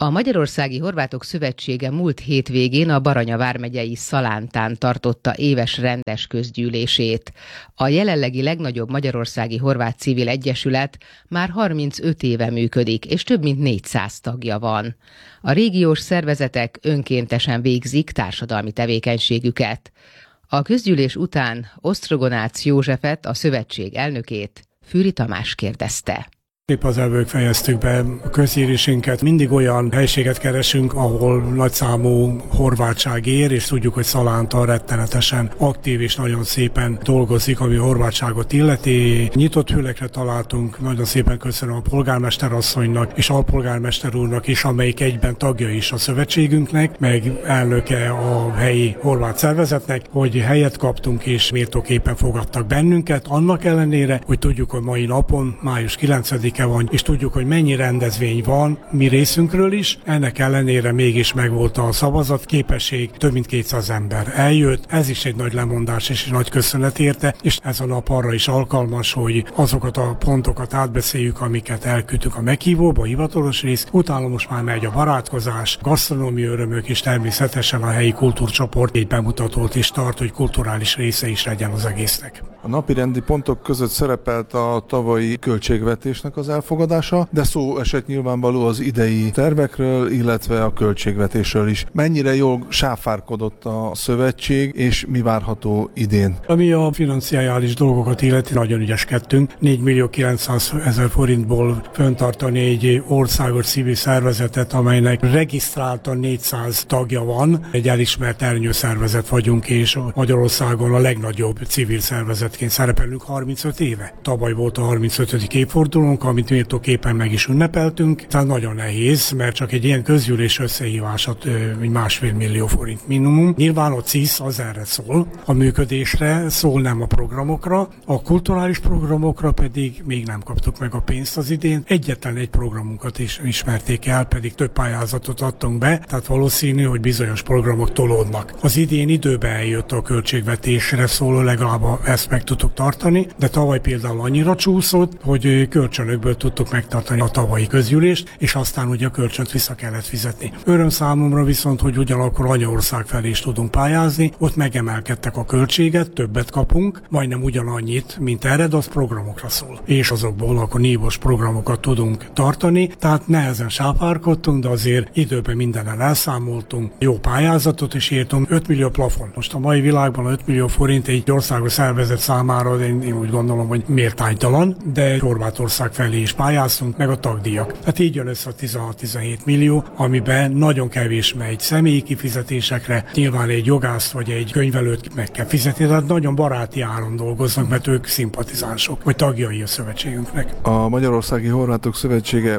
A Magyarországi Horvátok Szövetsége múlt hétvégén a Baranya vármegyei Szalántán tartotta éves rendes közgyűlését. A jelenlegi legnagyobb magyarországi horvát civil egyesület már 35 éve működik, és több mint 400 tagja van. A régiós szervezetek önkéntesen végzik társadalmi tevékenységüket. A közgyűlés után Osztrogonác Józsefet, a szövetség elnökét, Fűri Tamás kérdezte. Épp az előbb fejeztük be a közgyűlésünket. Mindig olyan helységet keresünk, ahol nagyszámú horvátság ér, és tudjuk, hogy Szalántán rettenetesen aktív és nagyon szépen dolgozik, ami a horvátságot illeti. Nyitott fülekre találtunk, nagyon szépen köszönöm a polgármester asszonynak és alpolgármester úrnak is, amelyik egyben tagja is a szövetségünknek, meg elnöke a helyi horvát szervezetnek, hogy helyet kaptunk és méltóképpen fogadtak bennünket, annak ellenére, hogy tudjuk, hogy mai napon, május 9-e van, és tudjuk, hogy mennyi rendezvény van mi részünkről is. Ennek ellenére mégis megvolt a szavazatképesség, több mint 200 ember eljött. Ez is egy nagy lemondás és egy nagy köszönet érte, és ez a nap arra is alkalmas, hogy azokat a pontokat átbeszéljük, amiket elküldtük a meghívóba, a hivatalos rész. Utána most már megy a barátkozás, gasztronómiai örömök, és természetesen a helyi kultúrcsoport egy bemutatót is tart, hogy kulturális része is legyen az egésznek. A napirendi pontok között szerepelt a tavalyi költségvetésnek az elfogadása, de szó esett nyilvánvaló az idei tervekről, illetve a költségvetésről is. Mennyire jól sáfárkodott a szövetség, és mi várható idén? Ami a financiális dolgokat illeti, nagyon ügyeskedtünk. 4.900.000 forintból föntartani egy országos civil szervezetet, amelynek regisztráltan 400 tagja van. Egy elismert ernyőszervezet vagyunk, és Magyarországon a legnagyobb civil szervezet szerepelünk 35 éve. Tavaly volt a 35. évfordulónk, amit méltóképpen meg is ünnepeltünk. Tehát nagyon nehéz, mert csak egy ilyen közgyűlés összehívásat 1,5 millió forint minimum. Nyilván a CISZ az erre szól, a működésre szól, nem a programokra. A kulturális programokra pedig még nem kaptuk meg a pénzt az idén. Egyetlen egy programunkat is ismerték el, pedig több pályázatot adtunk be, tehát valószínű, hogy bizonyos programok tolódnak. Az idén időben eljött a költségvetésre szóló, legalább ezt meg tudtuk tartani, de tavaly például annyira csúszott, hogy kölcsönökből tudtuk megtartani a tavalyi közgyűlést, és aztán ugye a kölcsönt vissza kellett fizetni. Öröm számomra viszont, hogy ugyanakkor anyaország felé is tudunk pályázni, ott megemelkedtek a költséget, többet kapunk, majdnem ugyanannyit, mint erre, de az programokra szól. És azokból akkor nívós programokat tudunk tartani, tehát nehezen sápárkodtunk, de azért időben mindennel elszámoltunk, jó pályázatot is írtunk, 5 millió plafon. Most a mai világban 5 millió forint egy országos szervezet számára én úgy gondolom, hogy méltánytalan, de Horvátország felé is pályáztunk, meg a tagdíjak. Tehát így jön össze a 16-17 millió, amiben nagyon kevés megy személyi kifizetésekre, nyilván egy jogászt vagy egy könyvelőt meg kell fizetni, tehát nagyon baráti áron dolgoznak, mert ők szimpatizánsok, vagy tagjai a szövetségünknek. A Magyarországi Horvátok Szövetsége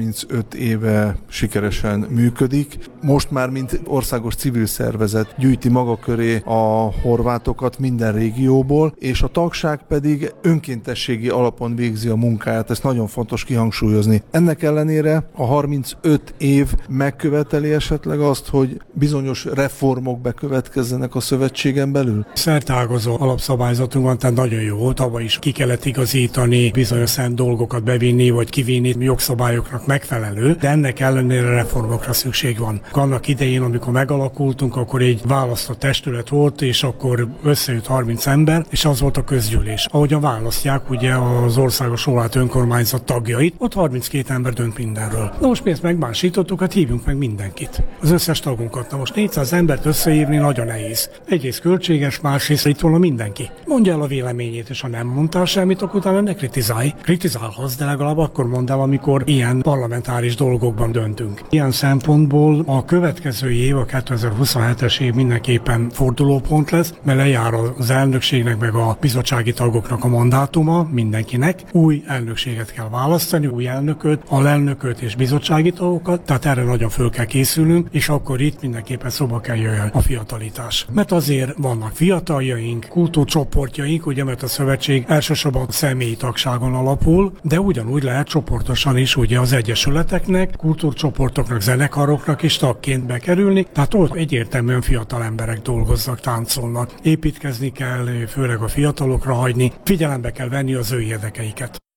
35 éve sikeresen működik. Most már mint országos civil szervezet gyűjti maga köré a horvátokat minden régióból, és a tagság pedig önkéntességi alapon végzi a munkáját, ezt nagyon fontos kihangsúlyozni. Ennek ellenére a 35 év megköveteli esetleg azt, hogy bizonyos reformok bekövetkezzenek a szövetségen belül? Szertágazó alapszabályzatunk van, tehát nagyon jó. Tavaly is ki kellett igazítani, bizonyos szent dolgokat bevinni, vagy kivinni jogszabályoknak megfelelő, de ennek ellenére reformokra szükség van. Annak idején, amikor megalakultunk, akkor egy választott testület volt, és akkor összejött 30 ember, és az volt a közgyűlés. Ahogyan választják ugye az országos horvát önkormányzat tagjait, ott 32 ember dönt mindenről. Na most mi ezt megmásítottuk, hát hívjunk meg mindenkit. Az összes tagunkat. Na most 400 embert összehívni nagyon nehéz. Egyrészt költséges, másrészt itt volna mindenki. Mondja el a véleményét, és ha nem mondtál semmit, akkor utána ne kritizálj. Kritizálhatsz, de legalább akkor mondd el, amikor ilyen parlamentáris dolgokban döntünk. Ilyen szempontból a következő év, a 2027-es év mindenképpen fordulópont lesz, mert lejár az elnökségnek meg a bizottsági tagoknak a mandátuma mindenkinek. Új elnökséget kell választani, új elnököt, alelnököt és bizottsági tagokat, tehát erre nagyon föl kell készülnünk, és akkor itt mindenképpen szóba kell jöjjön a fiatalítás. Mert azért vannak fiataljaink, kultúrcsoportjaink, ugye, mert a szövetség elsősorban személyi tagságon alapul, de ugyanúgy lehet csoportosan is ugye az egyesületeknek, kultúrcsoportoknak, zenekaroknak is tagként bekerülni, tehát ott egyértelműen fiatal emberek dolgoznak, táncolnak. Építkezni kell, főleg a fiatalokra hagyni, figyelembe kell venni az ő érdekeiket.